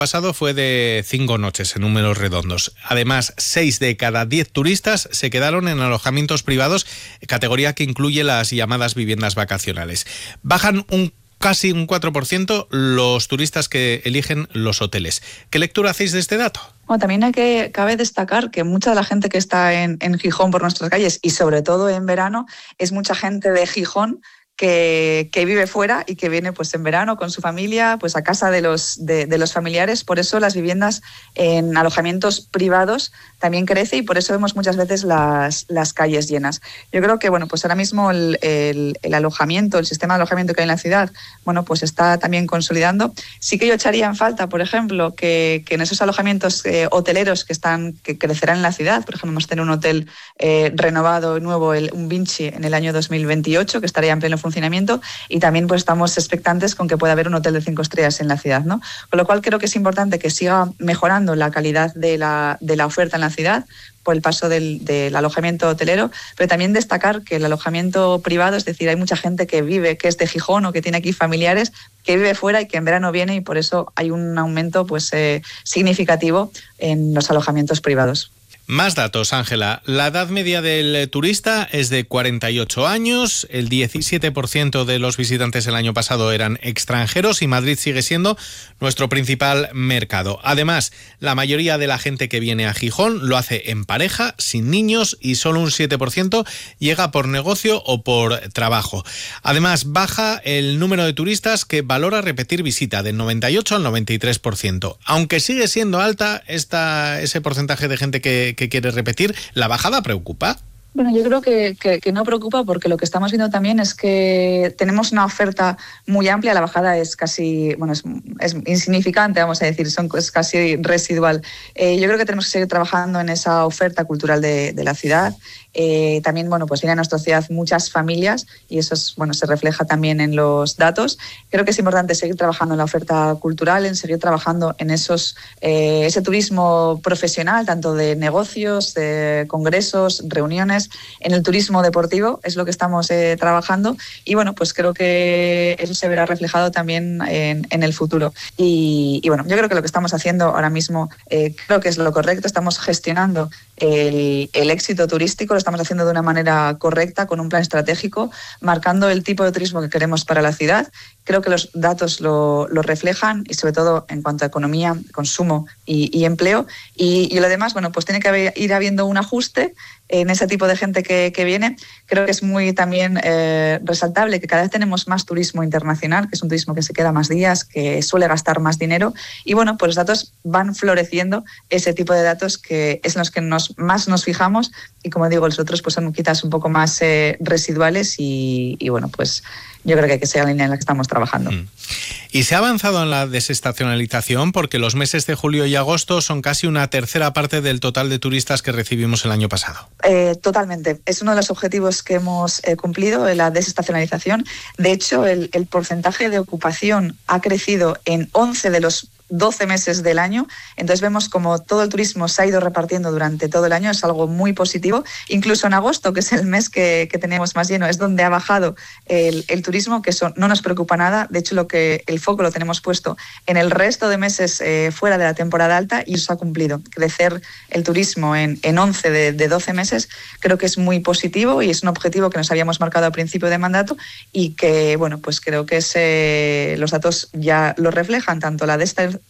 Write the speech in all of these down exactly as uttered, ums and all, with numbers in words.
pasado fue de cinco noches en números redondos. Además, seis de cada diez turistas se quedaron en alojamientos privados, categoría que incluye las llamadas viviendas vacacionales. Bajan un casi un cuatro por ciento los turistas que eligen los hoteles. ¿Qué lectura hacéis de este dato? Bueno, también hay que, cabe destacar que mucha de la gente que está en, en Gijón por nuestras calles y sobre todo en verano es mucha gente de Gijón que, que vive fuera y que viene pues en verano con su familia pues a casa de los, de, de los familiares. Por eso las viviendas en alojamientos privados también crece y por eso vemos muchas veces las, las calles llenas. Yo creo que bueno, pues ahora mismo el, el, el alojamiento, el sistema de alojamiento que hay en la ciudad, bueno, pues está también consolidando. Sí que yo echaría en falta, por ejemplo, que, que en esos alojamientos eh, hoteleros que están que crecerán en la ciudad, por ejemplo, vamos a tener un hotel eh, renovado nuevo, el, un Vinci, en el año dos mil veintiocho, que estaría en pleno funcionamiento, y también pues estamos expectantes con que pueda haber un hotel de cinco estrellas en la ciudad, ¿no? Con lo cual creo que es importante que siga mejorando la calidad de la, de la oferta en la ciudad por el paso del, del alojamiento hotelero, pero también destacar que el alojamiento privado, es decir, hay mucha gente que vive, que es de Gijón o que tiene aquí familiares, que vive fuera y que en verano viene y por eso hay un aumento pues eh, significativo en los alojamientos privados. Más datos, Ángela. La edad media del turista es de cuarenta y ocho años, el diecisiete por ciento de los visitantes el año pasado eran extranjeros y Madrid sigue siendo nuestro principal mercado. Además, la mayoría de la gente que viene a Gijón lo hace en pareja, sin niños, y solo un siete por ciento llega por negocio o por trabajo. Además, baja el número de turistas que valora repetir visita, del noventa y ocho al noventa y tres por ciento. Aunque sigue siendo alta esta, ese porcentaje de gente que que quiere repetir, ¿la bajada preocupa? Bueno, yo creo que, que, que no preocupa porque lo que estamos viendo también es que tenemos una oferta muy amplia. La bajada es casi, bueno, es, es insignificante, vamos a decir, son, es casi residual. Eh, yo creo que tenemos que seguir trabajando en esa oferta cultural de, de la ciudad. Eh, también, bueno, pues vienen a nuestra ciudad muchas familias y eso es, bueno, se refleja también en los datos. Creo que es importante seguir trabajando en la oferta cultural, en seguir trabajando en esos, eh, ese turismo profesional, tanto de negocios, de congresos, reuniones. En el turismo deportivo es lo que estamos eh, trabajando y bueno, pues creo que eso se verá reflejado también en, en el futuro. Y, y bueno, yo creo que lo que estamos haciendo ahora mismo eh, creo que es lo correcto. Estamos gestionando el, el éxito turístico, lo estamos haciendo de una manera correcta, con un plan estratégico, marcando el tipo de turismo que queremos para la ciudad. Creo que los datos lo, lo reflejan y sobre todo en cuanto a economía, consumo y, y empleo. Y, y lo demás, bueno, pues tiene que haber, ir habiendo un ajuste en ese tipo de gente que, que viene. Creo que es muy también eh, resaltable que cada vez tenemos más turismo internacional, que es un turismo que se queda más días, que suele gastar más dinero. Y bueno, pues los datos van floreciendo ese tipo de datos que es en los que nos, más nos fijamos. Y como digo, los otros pues son quizás un poco más eh, residuales y, y bueno, pues yo creo que hay que ser la línea en la que estamos trabajando. Mm. Y se ha avanzado en la desestacionalización porque los meses de julio y agosto son casi una tercera parte del total de turistas que recibimos el año pasado. Eh, totalmente. Es uno de los objetivos que hemos eh, cumplido, la desestacionalización. De hecho, el, el porcentaje de ocupación ha crecido en once de los doce meses del año, entonces vemos como todo el turismo se ha ido repartiendo durante todo el año, es algo muy positivo. Incluso en agosto, que es el mes que, que tenemos más lleno, es donde ha bajado el, el turismo, que eso no nos preocupa nada. De hecho, lo que el foco lo tenemos puesto en el resto de meses eh, fuera de la temporada alta y eso ha cumplido. Crecer el turismo en, en once de, de doce meses creo que es muy positivo y es un objetivo que nos habíamos marcado al principio de mandato y que, bueno, pues creo que es, eh, los datos ya lo reflejan, tanto la desestacionalización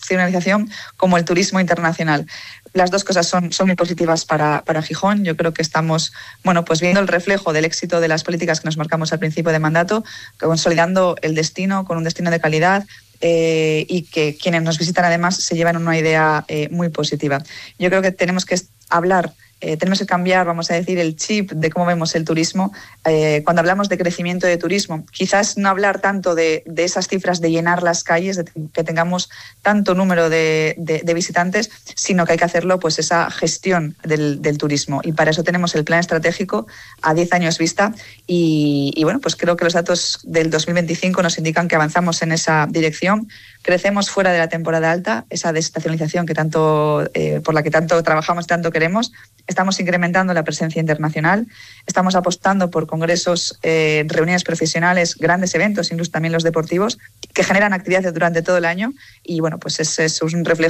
como el turismo internacional. Las dos cosas son, son muy positivas para, para Gijón. Yo creo que estamos, bueno, pues viendo el reflejo del éxito de las políticas que nos marcamos al principio de mandato, consolidando el destino con un destino de calidad, eh, y que quienes nos visitan además se llevan una idea eh, muy positiva. Yo creo que tenemos que hablar Eh, tenemos que cambiar, vamos a decir, el chip de cómo vemos el turismo. Eh, cuando hablamos de crecimiento de turismo, quizás no hablar tanto de, de esas cifras de llenar las calles, de que tengamos tanto número de, de, de visitantes, sino que hay que hacerlo, pues, esa gestión del, del turismo. Y para eso tenemos el plan estratégico a diez años vista. Y, y bueno, pues creo que los datos del dos mil veinticinco nos indican que avanzamos en esa dirección. Crecemos fuera de la temporada alta, esa desestacionalización que tanto, eh, por la que tanto trabajamos, tanto queremos. Estamos incrementando la presencia internacional, estamos apostando por congresos, eh, reuniones profesionales, grandes eventos, incluso también los deportivos, que generan actividad durante todo el año y bueno, pues es, es un reflejo